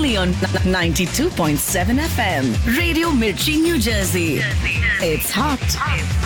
only on 92.7 FM. Radio Mirchi, New Jersey. It's hot.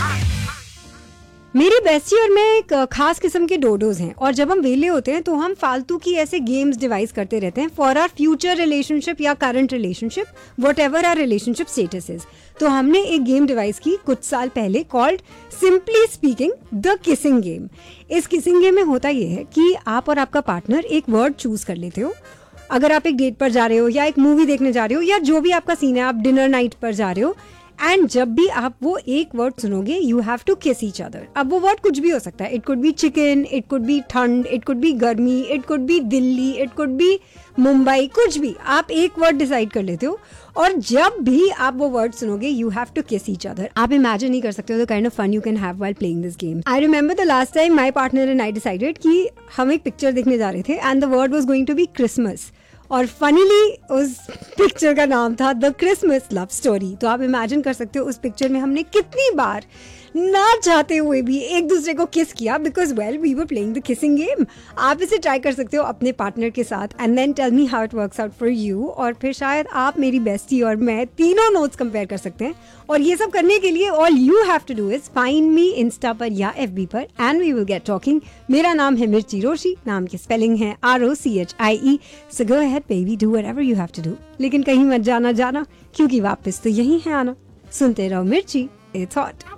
मेरी bestie और मैं एक खास किस्म के डोडोज हैं और जब हम वेले होते हैं तो हम फालतू की ऐसे गेम्स डिवाइस करते रहते हैं फॉर आवर फ्यूचर रिलेशनशिप या current relationship, what ever our relationship status is. तो हमने एक गेम डिवाइस की कुछ साल पहले called simply speaking the kissing game. इस किसिंग गेम में होता यह है कि आप और आपका पार्टनर एक वर्ड चूज कर लेते हो। अगर आप एक डेट पर जा रहे हो या एक मूवी देखने जा रहे हो या जो भी आपका सीन है, आप डिनर नाइट पर जा रहे हो, एंड जब भी आप वो एक वर्ड सुनोगे यू हैव टू किस ईच अदर। अब वो वर्ड कुछ भी हो सकता है, it could be chicken, it could be ठंड, इट कुड बी गर्मी, it could be Delhi, it could be Mumbai, कुछ भी आप एक वर्ड डिसाइड कर लेते हो और जब भी आप वो वर्ड सुनोगे यू हैव टू किस ईच अदर। आप इमेजिन नहीं कर सकते हो the kind of fun you can have while playing this game. I remember the last time my partner and I decided कि हम एक पिक्चर देखने जा रहे थे and the word was going to be Christmas और फनीली उस picture का नाम था द क्रिसमस लव स्टोरी। तो आप इमेजिन कर सकते हो उस पिक्चर में हमने कितनी बार ना चाहते हुए भी एक दूसरे को किस किया because well we were playing the kissing game. आप इसे ट्राई कर सकते हो अपने पार्टनर के साथ and then tell me how it works out for you. और फिर शायद आप मेरी बेस्टी और मैं तीनों नोट्स कंपेयर कर सकते हैं। और ये सब करने के लिए all you have to do is find me Insta पर या FB पर and we will get talking. मेरा नाम है मिर्ची रोशी, नाम की स्पेलिंग है ROCHIE। So go ahead baby, do whatever you have to do, लेकिन कहीं मत जाना क्योंकि वापस तो यही है आना। सुनते रहो मिर्ची, इट्स हॉट।